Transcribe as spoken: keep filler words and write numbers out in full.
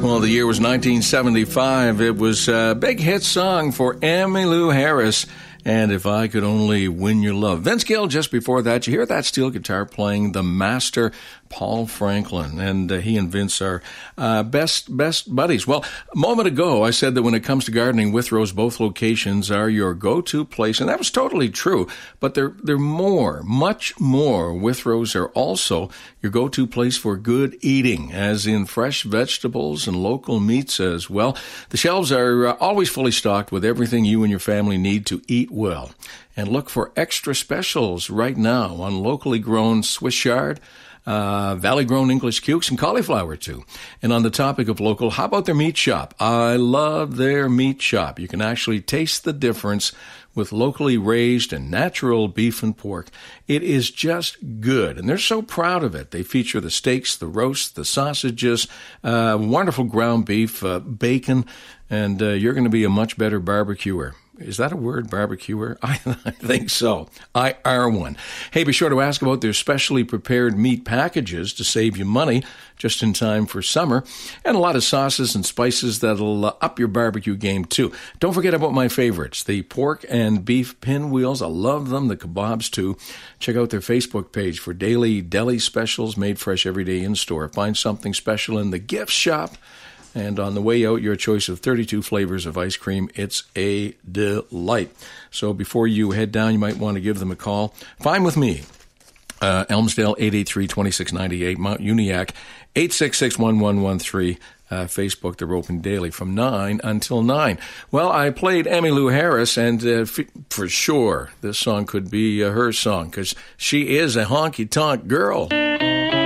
Well, the year was nineteen seventy-five. It was a big hit song for Emmylou Harris. And If I Could Only Win Your Love. Vince Gill, just before that, you hear that steel guitar playing the master Paul Franklin. And uh, he and Vince are uh, best best buddies. Well, a moment ago, I said that when it comes to gardening, Withrows, both locations are your go-to place. And that was totally true. But they're, they're more, much more. Withrows are also your go-to place for good eating, as in fresh vegetables and local meats as well. The shelves are uh, always fully stocked with everything you and your family need to eat well. And look for extra specials right now on locally grown Swiss chard, uh, valley-grown English cukes, and cauliflower, too. And on the topic of local, how about their meat shop? I love their meat shop. You can actually taste the difference with locally raised and natural beef and pork. It is just good, and they're so proud of it. They feature the steaks, the roasts, the sausages, uh, wonderful ground beef, uh, bacon, and uh, you're going to be a much better barbecuer. Is that a word, barbecuer? I, I think so. I are one. Hey, be sure to ask about their specially prepared meat packages to save you money just in time for summer, and a lot of sauces and spices that'll uh, up your barbecue game, too. Don't forget about my favorites, the pork and beef pinwheels. I love them. The kebabs, too. Check out their Facebook page for daily deli specials made fresh every day in store. Find something special in the gift shop. And on the way out, your choice of thirty-two flavors of ice cream. It's a delight. So before you head down, you might want to give them a call. Fine with me. Uh, Elmsdale, eight eight three, two six nine eight. Mount Uniac, eight six six, one one one three. Uh, Facebook, they're open daily from nine until nine. Well, I played Emmylou Harris, and uh, f- for sure, this song could be uh, her song, because she is a honky-tonk girl.